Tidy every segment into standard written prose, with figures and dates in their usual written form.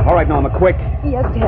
All right, Norma, quick. Yes, Ted.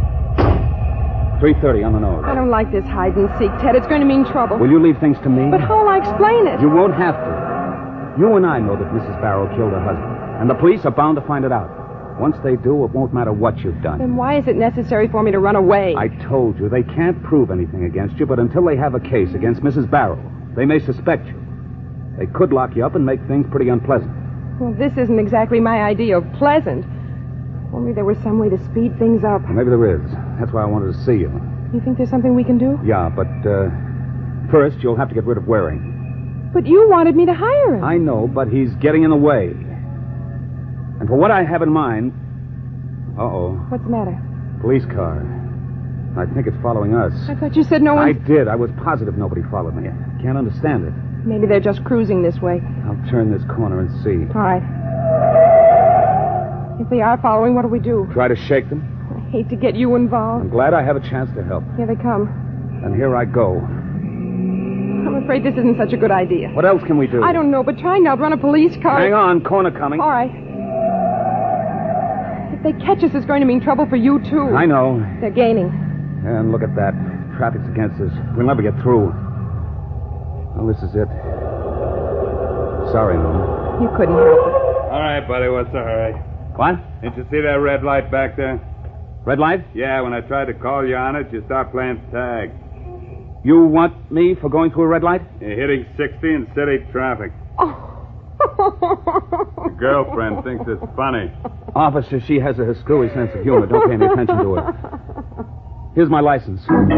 3:30 on the nose. I don't like this hide and seek, Ted. It's going to mean trouble. Will you leave things to me? But how will I explain it? You won't have to. You and I know that Mrs. Barrow killed her husband, and the police are bound to find it out. Once they do, it won't matter what you've done. Then why is it necessary for me to run away? I told you, they can't prove anything against you, but until they have a case against Mrs. Barrow, they may suspect you. They could lock you up and make things pretty unpleasant. Well, this isn't exactly my idea of pleasant. Only there was some way to speed things up. Well, maybe there is. That's why I wanted to see you. You think there's something we can do? Yeah, but first you'll have to get rid of Waring. But you wanted me to hire him. I know, but he's getting in the way. And for what I have in mind... Uh-oh. What's the matter? Police car. I think it's following us. I thought you said no one... I did. I was positive nobody followed me. I can't understand it. Maybe they're just cruising this way. I'll turn this corner and see. All right. If they are following, what do we do? Try to shake them? I hate to get you involved. I'm glad I have a chance to help. Here they come. And here I go. I'm afraid this isn't such a good idea. What else can we do? I don't know, but trying to outrun a police car... Hang on, corner coming. All right. If they catch us, it's going to mean trouble for you, too. I know. They're gaining. And look at that. Traffic's against us. We'll never get through. Well, this is it. Sorry, Norma. You couldn't help it. All right, buddy, what's the hurry? What? Didn't you see that red light back there? Red light? Yeah, when I tried to call you on it, you start playing tag. You want me for going through a red light? You're hitting 60 in city traffic. Oh. Your girlfriend thinks it's funny. Officer, she has a screwy sense of humor. Don't pay any attention to her. Here's my license.